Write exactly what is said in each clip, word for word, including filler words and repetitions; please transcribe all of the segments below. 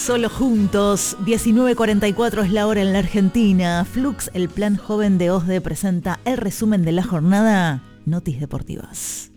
Solo juntos, diecinueve cuarenta y cuatro es la hora en la Argentina. Flux, el plan joven de OSDE, presenta el resumen de la jornada. Notis deportivas.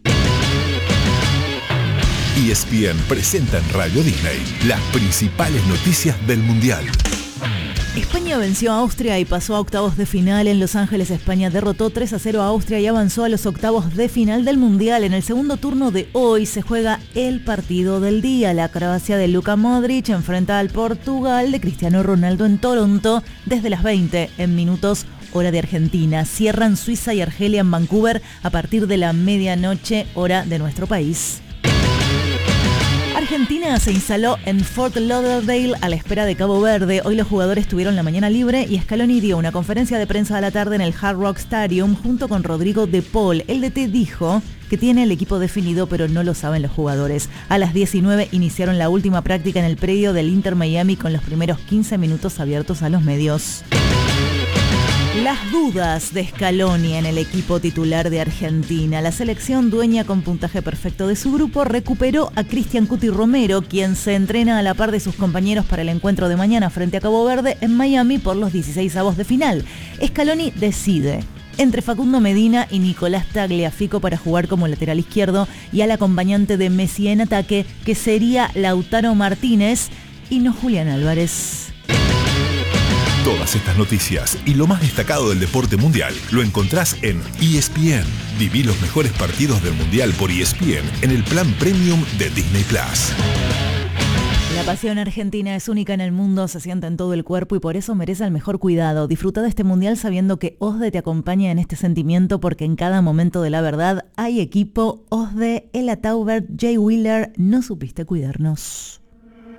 E S P N presenta en Radio Disney las principales noticias del Mundial. España venció a Austria y pasó a octavos de final. En Los Ángeles, España derrotó tres a cero a Austria y avanzó a los octavos de final del Mundial. En el segundo turno de hoy se juega el partido del día. La Croacia de Luka Modric enfrenta al Portugal de Cristiano Ronaldo en Toronto desde las veinte en minutos hora de Argentina. Cierran Suiza y Argelia en Vancouver a partir de la medianoche hora de nuestro país. Argentina se instaló en Fort Lauderdale a la espera de Cabo Verde. Hoy los jugadores tuvieron la mañana libre y Scaloni dio una conferencia de prensa a la tarde en el Hard Rock Stadium junto con Rodrigo de Paul. El D T dijo que tiene el equipo definido, pero no lo saben los jugadores. A las diecinueve iniciaron la última práctica en el predio del Inter Miami con los primeros quince minutos abiertos a los medios. Las dudas de Scaloni en el equipo titular de Argentina. La selección, dueña con puntaje perfecto de su grupo, recuperó a Cristian Cuti Romero, quien se entrena a la par de sus compañeros para el encuentro de mañana frente a Cabo Verde en Miami por los dieciseisavos de final. Scaloni decide entre Facundo Medina y Nicolás Tagliafico para jugar como lateral izquierdo y al acompañante de Messi en ataque, que sería Lautaro Martínez y no Julián Álvarez. Todas estas noticias y lo más destacado del deporte mundial lo encontrás en E S P N. Viví los mejores partidos del Mundial por E S P N en el plan premium de Disney Plus. La pasión argentina es única en el mundo, se siente en todo el cuerpo y por eso merece el mejor cuidado. Disfruta de este Mundial sabiendo que OSDE te acompaña en este sentimiento, porque en cada momento de la verdad hay equipo. OSDE, Ella Taubert, Jay Wheeler, no supiste cuidarnos.